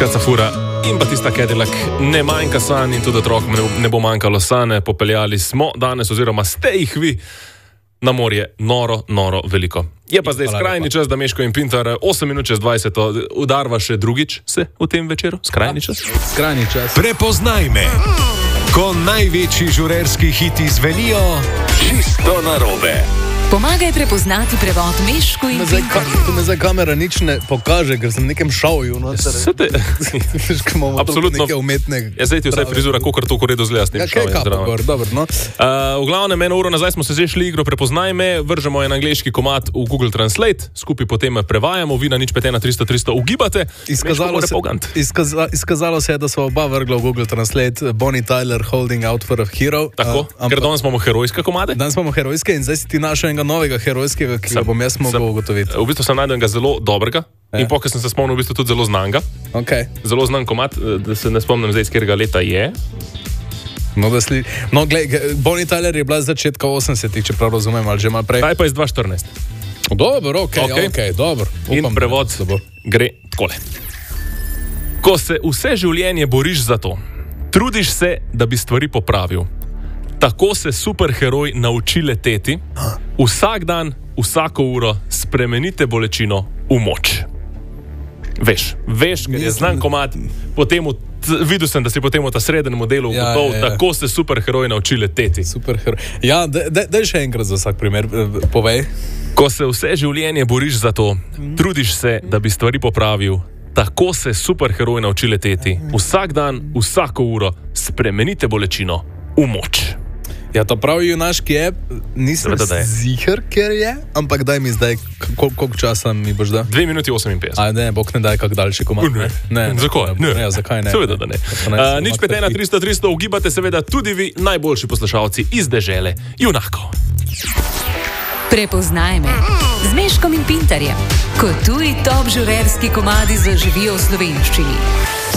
Škaca fura in pa tista Cadillac. Ne manjka sanj in tudi otrokom ne bo manjkalo sane. Popeljali smo danes, oziroma ste jih vi, na morje noro veliko. Je pa zdaj skrajni čas, da Meško in Pintar 8 minut čez 20 udarva še drugič se v tem večeru. Skrajni čas. Skrajni čas. Prepoznaj me, ko največji žurerski hiti zvenijo čisto narobe. Pomagaj prepoznati prevod Meško in Pintarju. Tu me zdaj kamera nič ne pokaže, ker sem v nekem šovju. Absolutno. Nekaj umetnega. Ja, zdaj ti vsaj frizura, kokor to koredo zgleda s tem šovjem. V glavnem, eno uro nazaj smo se že šli igro Prepoznaj me, vržemo en angleški komad v Google Translate, skupaj potem prevajamo, vi na 051 300 ugibate. Izkazalo se je, da smo oba vrgla v Google Translate Bonnie Tyler Holding Out for a Hero. Tako, ker danes imamo herojske komade. Danes imamo herojske in zdaj si ti našel enega novega herojskega, ki ga bom jaz mogel ugotoviti. V bistvu sem najdel enega zelo dobrega in pokaj sem se spomnil, v bistvu tudi zelo znanga. Okay. Zelo znan komad, da se ne spomnim zdaj, iz katerega leta je. No, glej, Bonnie Tyler je bila z začetka 80-ih, čeprav razumem, ali že malo prej. Taj pa iz 2014. Dobro, ok, dobro. In prevod gre takole. Ko se vse življenje boriš za to, trudiš se, da bi stvari popravil. Tako se superheroj nauči leteti, vsak dan, vsako uro spremenite bolečino v moč. Veš, ker je znan komad, videl sem, da si potem v ta srednjem delu gotov, tako se superheroj nauči leteti. Superheroj. Ja, daj še enkrat za vsak primer, povej. Ko se vse življenje boriš za to, trudiš se, da bi stvari popravil, tako se superheroj nauči leteti, vsak dan, vsako uro spremenite bolečino v moč. Ja, to pravi junaški je, nisem ziher, ker je, ampak daj mi zdaj, koliko časa mi boš da? 2 minuti 58. Ne, bog ne daj kak daljši komad. Ne. Zakaj? Ja, zakaj ne? Seveda, da ne. 051 300 ugibate seveda tudi vi, najboljši poslušalci iz dežele junakov. Prepoznaj me z Meškom in Pintarjem, ko tuji top žurerski komadi zaživijo v slovenščini.